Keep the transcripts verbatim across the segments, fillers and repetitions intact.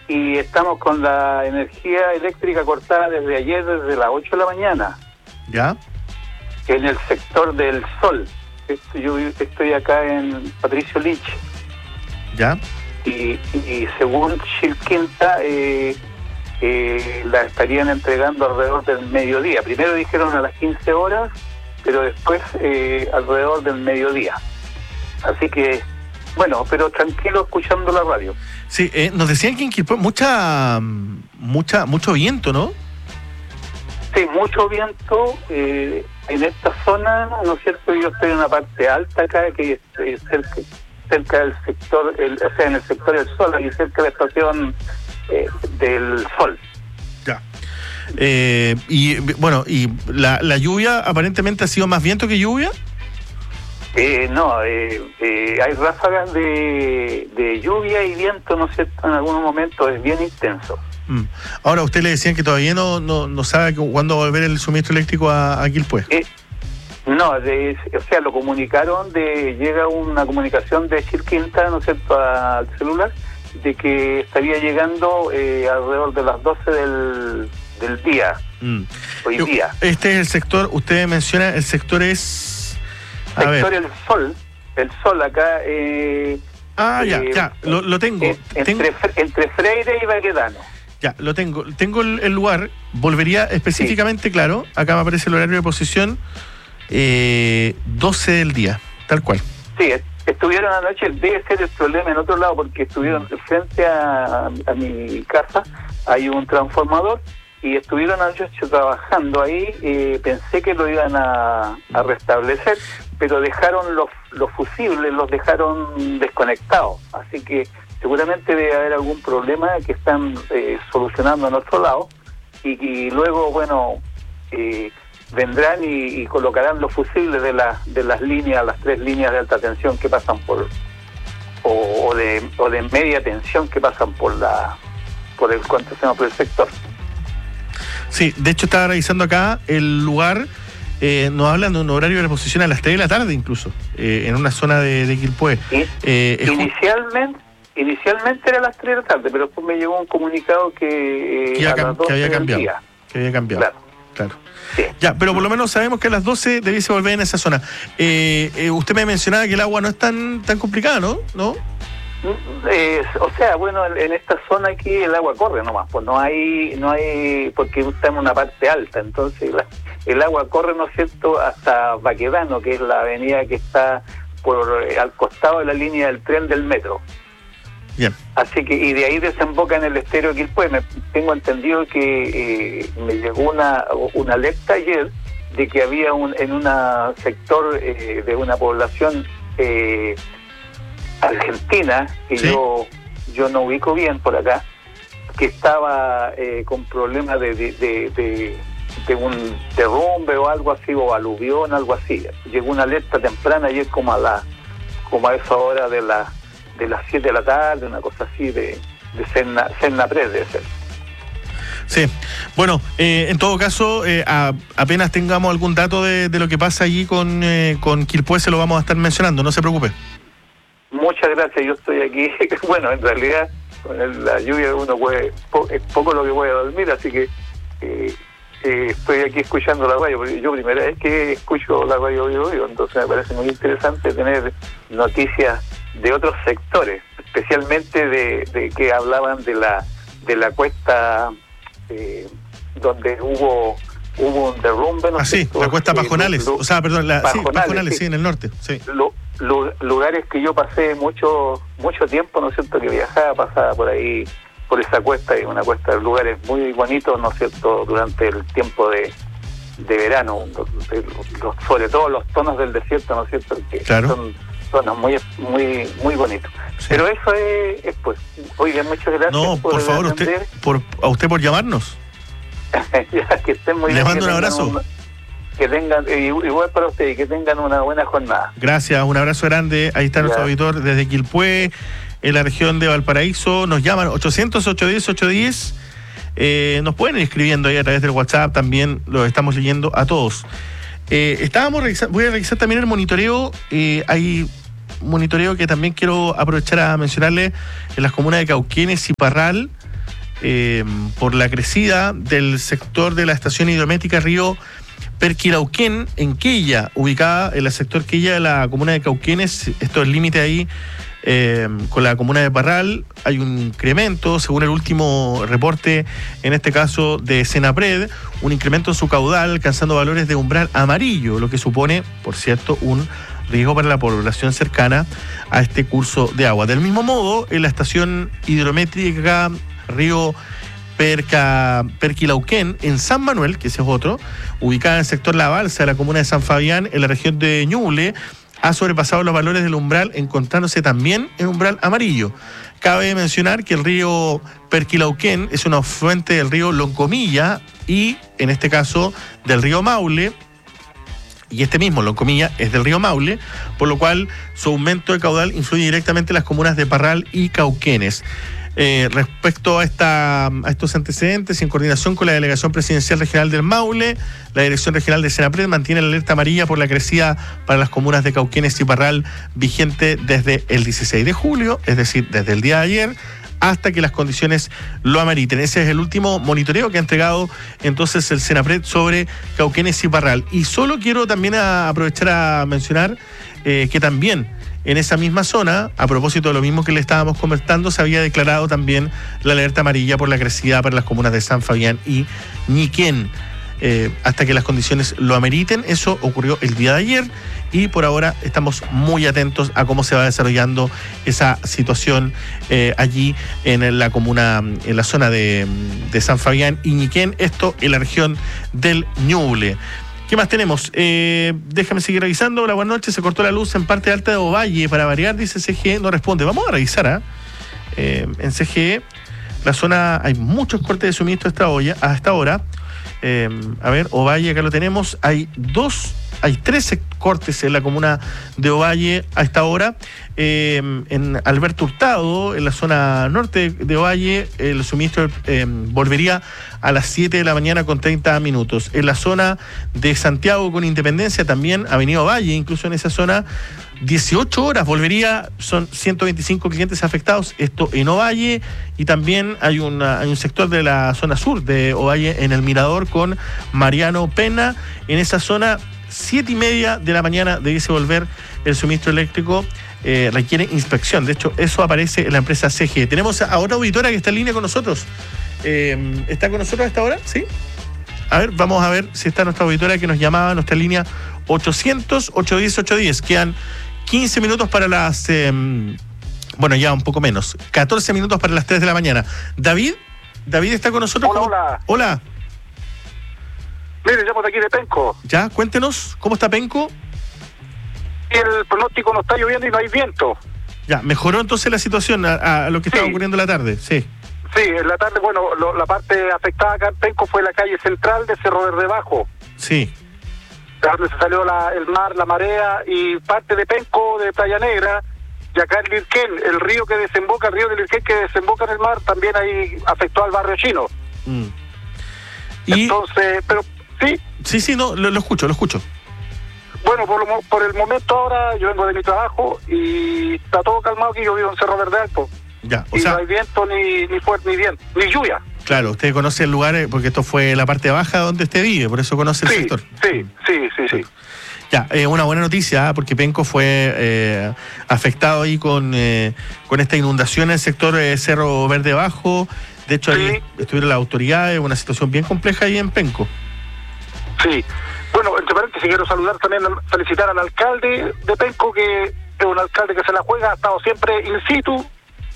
y estamos con la energía eléctrica cortada desde ayer, desde las ocho de la mañana. ¿Ya? En el sector del Sol. Yo estoy acá en Patricio Lich. ¿Ya? Y, y según Chilquinta, eh, eh, la estarían entregando alrededor del mediodía. Primero dijeron a las quince horas, pero después eh, alrededor del mediodía. Así que, bueno, pero tranquilo escuchando la radio. Sí, eh, nos decían que en Quilpué mucha, mucha, mucho viento, ¿no? Sí, mucho viento eh, en esta zona, ¿no es cierto? Yo estoy en una parte alta acá, que es eh, cerca, cerca del sector, el, o sea, en el sector del Sol, aquí cerca de la estación eh, del Sol. Ya. Eh, y bueno, y la, la lluvia aparentemente ha sido más viento que lluvia. Eh, no, eh, eh, hay ráfagas de, de lluvia y viento, ¿no es cierto? En algunos momentos es bien intenso. Mm. Ahora, usted le decían que todavía no, no, no sabe cuándo va a volver el suministro eléctrico a, a Quilpué. Eh, no, de, o sea, lo comunicaron, de llega una comunicación de Chilquinta, ¿no es cierto?, al celular, de que estaría llegando eh, alrededor de las doce del, del día, mm. hoy Yo, día. Este es el sector, usted menciona, el sector es... A sector ver. El Sol, el Sol acá... Eh, ah, eh, ya, ya, lo, lo tengo. Eh, tengo. Entre, entre Freire y Baquedano. Ya, lo tengo. Tengo el, el lugar, volvería específicamente, sí. Claro, acá me aparece el horario de posición, eh, doce del día, tal cual. Sí, estuvieron anoche, debe ser el problema en otro lado, porque estuvieron frente a, a mi casa, hay un transformador, y estuvieron anoche trabajando ahí, eh, pensé que lo iban a, a restablecer, pero dejaron los, los fusibles, los dejaron desconectados, así que seguramente debe haber algún problema que están eh, solucionando en otro lado, y, y luego, bueno, eh, vendrán y, y colocarán los fusibles de, la, de las líneas, las tres líneas de alta tensión que pasan por, o, o, de, o de media tensión que pasan por la por el, ¿cuánto se llama? Por el sector. Sí, de hecho estaba revisando acá el lugar, eh, nos hablan de un horario de reposición a las tres de la tarde incluso, eh, en una zona de, de Quilpué. Eh, inicialmente inicialmente era a las tres de la tarde, pero después me llegó un comunicado que, eh, que, a cam- las doce que había cambiado, del día. que había cambiado. Claro. Claro. Sí. Ya, pero por lo menos sabemos que a las doce debiese volver en esa zona. Eh, eh, usted me mencionaba que el agua no es tan tan complicada, ¿no? ¿No? Eh, o sea, bueno, en, en esta zona aquí el agua corre nomás, pues no hay, no hay, porque está en una parte alta, entonces la, el agua corre, ¿no es cierto?, hasta Baquedano, que es la avenida que está por eh, al costado de la línea del tren del metro. Bien. Así que, y de ahí desemboca en el estero de Quilpué. Me, tengo entendido que eh, me llegó una, una alerta ayer de que había un en un sector eh, de una población eh, argentina, que ¿sí? yo yo no ubico bien por acá, que estaba eh, con problemas de, de, de, de, de un derrumbe o algo así, o aluvión, algo así. Llegó una alerta temprana ayer como a la como a esa hora de la de las siete de la tarde, una cosa así de, de Cerna, Cernapred debe ser. Sí, bueno, eh, en todo caso, eh, a, apenas tengamos algún dato de, de lo que pasa allí con, eh, con Quilpué, se lo vamos a estar mencionando, no se preocupe. Muchas gracias, yo estoy aquí, bueno, en realidad con el, la lluvia uno puede, po, es poco lo que puede dormir, así que eh, eh, estoy aquí escuchando la radio, porque yo primera vez que escucho la radio Vivo Vivo, entonces me parece muy interesante tener noticias de otros sectores, especialmente de, de que hablaban de la de la cuesta eh, donde hubo hubo un derrumbe, ¿no? Ah, sí, la cuesta Pajonales, o sea, perdón, la, Pajonales, sí, Pajonales, sí. sí, en el norte, sí. Lo, lo, lugares que yo pasé mucho mucho tiempo, ¿no es cierto?, que viajaba, pasaba por ahí, por esa cuesta, y una cuesta de lugares muy bonitos, ¿no es cierto?, durante el tiempo de, de verano, los, sobre todo los tonos del desierto, ¿no es cierto?, que claro. son zonas muy muy muy bonitos. Sí. Pero eso es, es pues, oiga, muchas gracias. No, por, por favor, usted, por, a usted por llamarnos. Ya, que estén muy Les bien. Les mando un abrazo. Un, que tengan, igual para ustedes, que tengan una buena jornada. Gracias, un abrazo grande. Ahí está ya. Nuestro auditor desde Quilpué, en la región de Valparaíso. Nos llaman ochocientos, ochocientos diez, ochocientos diez. Eh, nos pueden ir escribiendo ahí a través del WhatsApp, también los estamos leyendo a todos. Eh, estábamos revisando, voy a revisar también el monitoreo. Eh, hay monitoreo que también quiero aprovechar a mencionarle en las comunas de Cauquenes y Parral. eh, por la crecida del sector de la estación hidrométrica Río Perquilauquén en Quilla, ubicada en el sector Quilla de la comuna de Cauquenes. Esto es el límite ahí eh, con la comuna de Parral. Hay un incremento, según el último reporte, en este caso de Senapred, un incremento en su caudal, alcanzando valores de umbral amarillo, lo que supone, por cierto, un riesgo para la población cercana a este curso de agua. Del mismo modo, en la estación hidrométrica Río Perca, Perquilauquén, en San Manuel, que ese es otro, ubicada en el sector La Balsa de la comuna de San Fabián, en la región de Ñuble, ha sobrepasado los valores del umbral, encontrándose también en umbral amarillo. Cabe mencionar que el río Perquilauquén es una afluente del río Loncomilla y, en este caso, del río Maule, y este mismo, Loncomilla, es del río Maule, por lo cual su aumento de caudal influye directamente en las comunas de Parral y Cauquenes. Eh, respecto a, esta, a estos antecedentes, en coordinación con la Delegación Presidencial Regional del Maule, la Dirección Regional de Senapred mantiene la alerta amarilla por la crecida para las comunas de Cauquenes y Parral, vigente desde el dieciséis de julio, es decir, desde el día de ayer, hasta que las condiciones lo ameriten. Ese es el último monitoreo que ha entregado entonces el Senapred sobre Cauquenes y Parral. Y solo quiero también a aprovechar a mencionar eh, que también en esa misma zona, a propósito de lo mismo que le estábamos comentando, se había declarado también la alerta amarilla por la crecida para las comunas de San Fabián y Ñiquén, eh, hasta que las condiciones lo ameriten. Eso ocurrió el día de ayer y por ahora estamos muy atentos a cómo se va desarrollando esa situación eh, allí en la comuna, en la zona de, de San Fabián y Ñiquén, esto en la región del Ñuble. ¿Qué más tenemos? Eh, déjame seguir revisando. Hola, buenas noches. Se cortó la luz en parte alta de Ovalle. Para variar, dice C G E, no responde. Vamos a revisar, ¿eh? Eh, en C G E, la zona, hay muchos cortes de suministro a esta, olla, a esta hora. Eh, a ver, Ovalle, acá lo tenemos. Hay dos, hay tres cortes en la comuna de Ovalle a esta hora. Eh, en Alberto Hurtado, en la zona norte de Ovalle, el suministro eh, volvería a las siete de la mañana con treinta minutos. En la zona de Santiago con Independencia, también Avenida Ovalle, incluso en esa zona, dieciocho horas volvería, son ciento veinticinco clientes afectados, esto en Ovalle, y también hay, una, hay un sector de la zona sur de Ovalle en el Mirador con Mariano Pena. En esa zona, siete y media de la mañana debiese volver el suministro eléctrico. Eh, requiere inspección. De hecho, eso aparece en la empresa C G E. Tenemos a otra auditora que está en línea con nosotros. Eh, ¿Está con nosotros a esta hora? ¿Sí? A ver, vamos a ver si está nuestra auditora que nos llamaba, nuestra línea ochocientos, ochocientos diez, ochocientos diez. Quedan quince minutos para las... Eh, bueno, ya un poco menos. catorce minutos para las tres de la mañana. David, David está con nosotros. Hola, hola. Hola. Mire, llamo de aquí de Penco. Ya, cuéntenos, ¿cómo está Penco? El pronóstico no está lloviendo y no hay viento. Ya, mejoró entonces la situación a, a lo que estaba sí. ocurriendo en la tarde, sí. Sí, en la tarde, bueno, lo, la parte afectada acá en Penco fue la calle central de Cerro Verde Bajo. Sí. Donde se salió la, el mar, la marea y parte de Penco, de Playa Negra, y acá el Lirquén, el río que desemboca, el río del Lirquén que desemboca en el mar, también ahí afectó al barrio chino. Mm. Y... Entonces, pero sí. Sí, sí, no, lo, lo escucho, lo escucho. Bueno, por, lo, por el momento ahora yo vengo de mi trabajo y está todo calmado aquí. Yo vivo en Cerro Verde Alto. Ya, o y sea, no hay viento, ni, ni fuerte, ni viento, ni lluvia. Claro, usted conoce el lugar porque esto fue la parte baja donde usted vive, por eso conoce el sí, sector. Sí, sí, sí, sí. Ya, eh, una buena noticia, porque Penco fue eh, afectado ahí con, eh, con esta inundación en el sector eh, Cerro Verde Bajo. De hecho, ahí sí. estuvieron las autoridades, una situación bien compleja ahí en Penco. Sí. Bueno, entre paréntesis, quiero saludar también, felicitar al alcalde de Penco, que es un alcalde que se la juega, ha estado siempre in situ,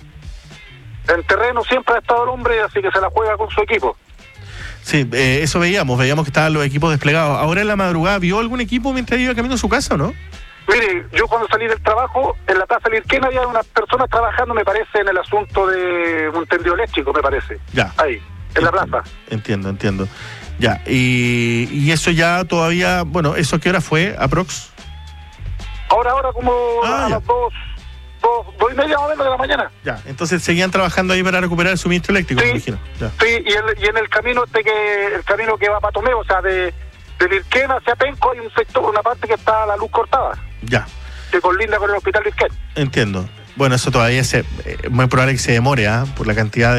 en terreno siempre ha estado el hombre, así que se la juega con su equipo. Sí, eh, eso veíamos, veíamos que estaban los equipos desplegados. Ahora en la madrugada, ¿vio algún equipo mientras iba camino a su casa o no? Mire, yo cuando salí del trabajo, en la Plaza Lirquén había unas personas trabajando, me parece, en el asunto de un tendido eléctrico, me parece. Ya. Ahí, en la plaza. Entiendo, entiendo. Ya, y, y eso ya todavía, bueno, ¿eso a qué hora fue, aprox? Ahora, ahora como ah, a ya. las dos, dos, dos y media más o menos de la mañana. Ya, entonces seguían trabajando ahí para recuperar el suministro eléctrico, sí, me imagino. Ya. Sí, y, el, y en el camino este que, el camino que va para Tomeo, o sea, de, de Lirquén hacia Penco, hay un sector, una parte que está la luz cortada. Ya. Que colinda con el hospital Lirquén. Entiendo. Bueno, eso todavía es eh, muy probable que se demore, ¿ah? ¿eh? Por la cantidad de